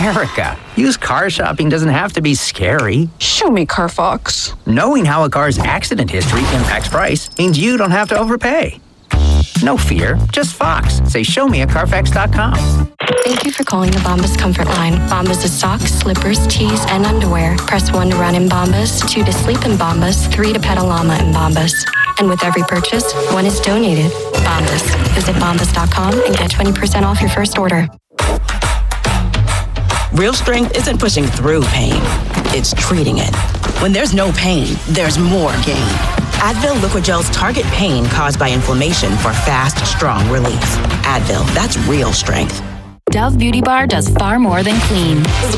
Erica, used car shopping doesn't have to be scary. Show me Carfax. Knowing how a car's accident history impacts price means you don't have to overpay. No fear, just Fox. Say show me at Carfax.com. Thank you for calling the Bombas Comfort Line. Bombas is socks, slippers, tees, and underwear. Press 1 to run in Bombas, 2 to sleep in Bombas, 3 to pet a llama in Bombas. And with every purchase, 1 is donated. Bombas. Visit Bombas.com and get 20% off your first order. Real strength isn't pushing through pain. It's treating it. When there's no pain, there's more gain. Advil Liquid Gel's target pain caused by inflammation for fast, strong relief. Advil, that's real strength. Dove Beauty Bar does far more than clean.